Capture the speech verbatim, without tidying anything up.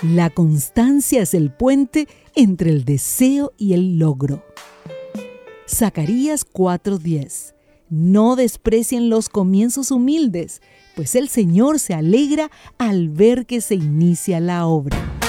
La constancia es el puente entre el deseo y el logro. Zacarías cuatro diez. No desprecien los comienzos humildes, pues el Señor se alegra al ver que se inicia la obra.